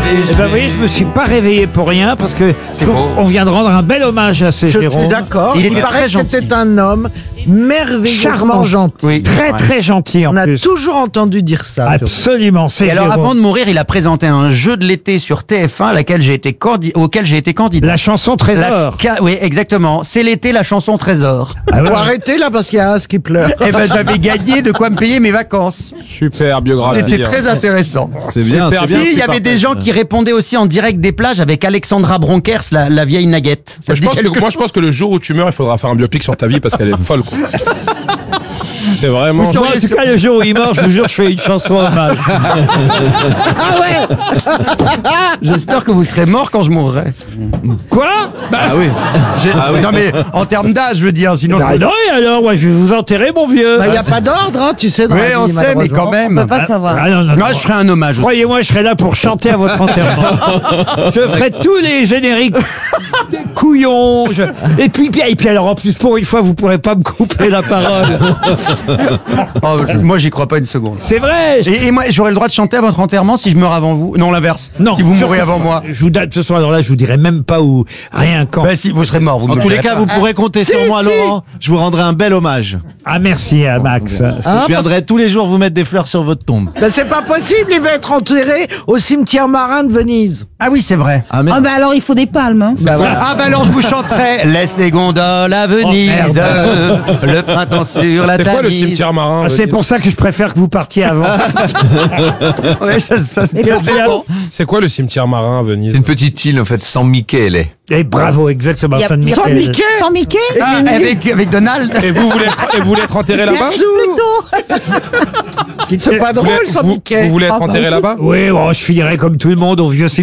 Eh ben, vous voyez, je me suis pas réveillé pour rien parce que on vient de rendre un bel hommage à ces Je Jérôme. suis d'accord. Il Il était paraît très que gentil. c'était un homme merveilleusement Charmant. gentil. Oui. Très très gentil en On a plus. toujours entendu dire ça. Absolument, c'est Et alors, Jérôme. avant de mourir, il a présenté un jeu de l'été sur TF1 auquel j'ai été candidat. La chanson Trésor. Oui, exactement. C'est l'été, la chanson Trésor. Ah ouais. Faut arrêter là parce qu'il y a un qui pleure. Eh ben, j'avais gagné de quoi me payer mes vacances. Super biographie. C'était très intéressant. C'est bien. Super c'est bien. bien. Si, il y avait des gens qui répondaient aussi en direct des plages avec Alexandra Bronkers, la vieille naguette. Ça te dit quelque Moi, je pense que le jour où tu meurs, il faudra faire un biopic sur ta vie parce qu'elle est folle, quoi. C'est vraiment. Vous Moi, en seriez tout cas, le jour où il meurt, je vous jure, je fais une chanson hommage. J'espère que vous serez mort quand je mourrai. Quoi? Ah oui. Non mais en termes d'âge, je veux dire, sinon. Bah non, et alors, ouais, je vais vous enterrer, mon vieux. Il n'y a pas d'ordre, hein, tu sais. Dans Oui, la on vie, sait, mais quand malheureusement. même. Pas savoir. Ah non, non, non. Moi, je ferai un hommage. aussi. Croyez-moi, je serai là pour chanter à votre enterrement. Je ferai tous les génériques des couillons. Et puis alors, en plus, pour une fois, vous pourrez pas me couper la parole. Oh, moi, j'y crois pas une seconde. C'est vrai. Et moi, j'aurai le droit de chanter à votre enterrement si je meurs avant vous. Non, l'inverse. Non. Si vous surtout- mourrez avant moi. Je vous ce soir, alors là, je vous dirai même pas où, rien quand. Ben si, vous serez mort. Vous En me tous les direz cas, pas. vous pourrez compter sur moi, Laurent. Je vous rendrai un bel hommage. Ah, merci à Max. Je viendrai tous les jours vous mettre des fleurs sur votre tombe. Ben, c'est pas possible, il va être enterré au cimetière marin de Venise. Ah oui, c'est vrai. Ah merde. Ah bah alors il faut des palmes. Hein. Bah, voilà. Ah bah alors je vous chanterai Laisse les gondoles à Venise, le printemps sur la C'est quoi le Tamise. cimetière marin? Ah, c'est pour ça que je préfère que vous partiez avant. Ouais, ça se Et tient bien. C'est quoi le cimetière marin à Venise? C'est une petite île en fait, sans Mickey elle est. Et bravo, exactement. Y a- San y a- Michel. Sans Mickey. Sans Mickey Ah, avec Donald. Et vous voulez être enterré là-bas? Plutôt. C'est pas Vous drôle voulez- sans vous- Mickey. Vous voulez être enterré là-bas? Oui, bon, je finirai comme tout le monde au vieux